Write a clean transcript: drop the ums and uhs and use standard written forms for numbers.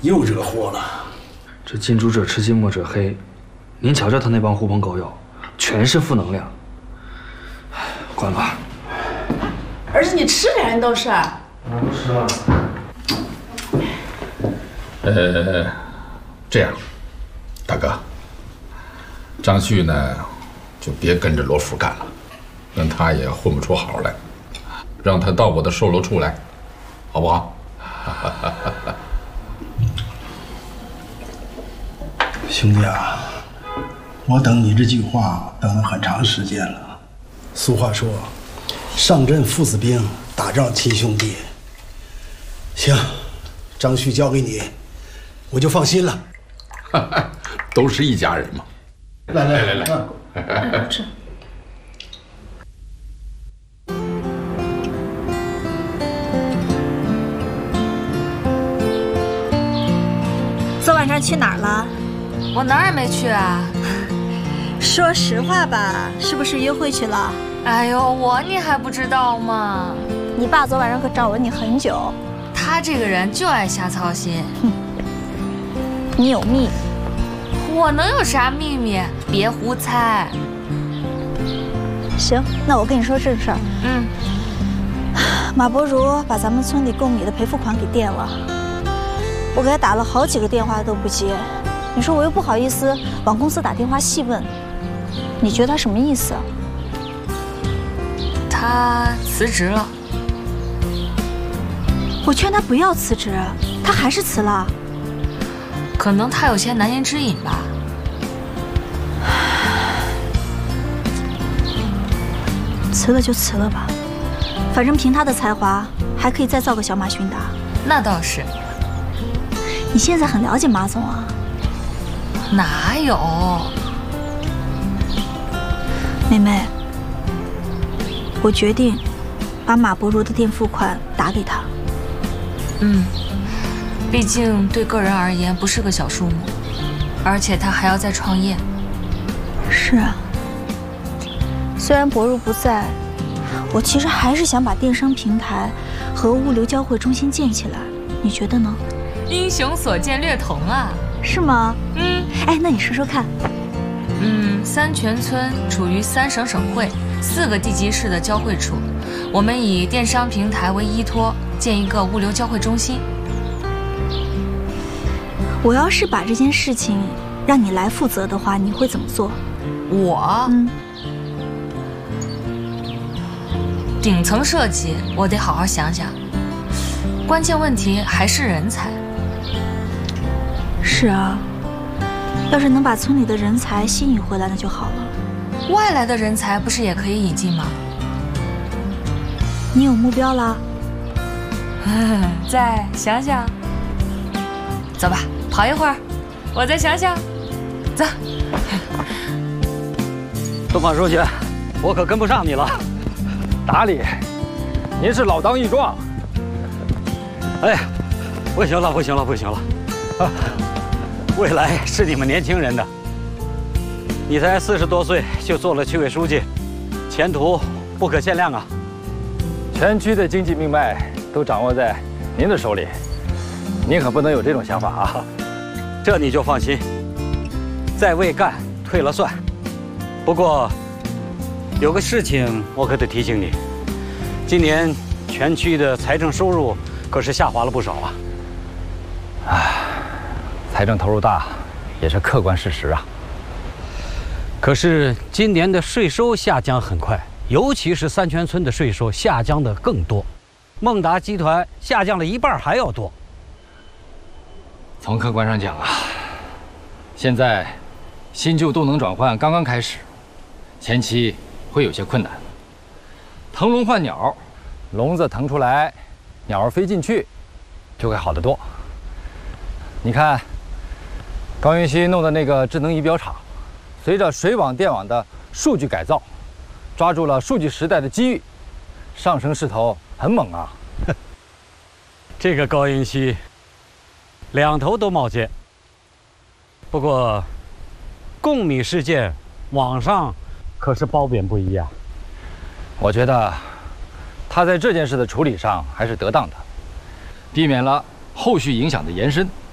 又惹祸了。 这近朱者赤，近墨者黑。您瞧瞧他那帮狐朋狗友，全是负能量。关了吧。 儿子，你吃点，人都是。 我不吃了。 这样，大哥，张旭呢，就别跟着罗福干了，让他也混不出好来，让他到我的售楼处来，好不好？ 兄弟啊，我等你这句话等了很长时间了。俗话说，上阵父子兵，打仗亲兄弟。行，张旭交给你，我就放心了。 都是一家人嘛。来， 吃。 昨晚上去哪儿了？ 我哪儿也没去啊。 说实话吧，是不是约会去了？ 哎呦，你还不知道吗？ 你爸昨晚上可找了你很久。 他这个人就爱瞎操心。 哼，你有秘密。 我能有啥秘密？别胡猜。 行，那我跟你说正事儿。马伯如把咱们村里供米的赔付款给垫了，我给他打了好几个电话都不接。你说我又不好意思往公司打电话细问，你觉得他什么意思啊？ 他辞职了。 我劝他不要辞职，他还是辞了。 可能他有些难言之隐吧。 辞了就辞了吧，反正凭他的才华，还可以再造个小马寻达。 那倒是。 你现在很了解马总啊？ 哪有？ 妹妹，我决定把马伯如的垫付款打给他。 毕竟对个人而言不是个小数目，而且他还要再创业。 是啊，虽然伯如不在，我其实还是想把电商平台和物流交汇中心建起来，你觉得呢？ 英雄所见略同啊。 是吗？哎，那你说说看。 三泉村处于3省省会4个地级市的交汇处，我们以电商平台为依托，建一个物流交汇中心。 我要是把这件事情让你来负责的话，你会怎么做？ 我？顶层设计我得好好想想，关键问题还是人才。 是啊，要是能把村里的人才吸引回来，那就好了。 外来的人才不是也可以引进吗？ 你有目标啦？ 再想想。走吧，跑一会儿，我再想想。走。 东方书记，我可跟不上你了。打理，您是老当益壮。哎，不行了，不行了，不行了！啊，未来是你们年轻人的。你才40多岁就做了区委书记，前途不可限量啊！全区的经济命脉都掌握在您的手里，您可不能有这种想法啊！这你就放心，在未干退了算。不过，有个事情我可得提醒你，今年全区的财政收入可是下滑了不少啊！财政投入大，也是客观事实啊。可是今年的税收下降很快，尤其是三泉村的税收下降的更多，孟达集团下降了1半还要多。从客观上讲啊，现在新旧动能转换刚刚开始，前期会有些困难。腾笼换鸟，笼子腾出来，鸟儿飞进去，就会好得多。你看，高云溪弄的那个智能仪表厂，随着水网、电网的数据改造，抓住了数据时代的机遇，上升势头很猛啊！这个高云溪，两头都冒尖。不过，供米事件，网上可是褒贬不一啊。我觉得，他在这件事的处理上还是得当的，避免了后续影响的延伸。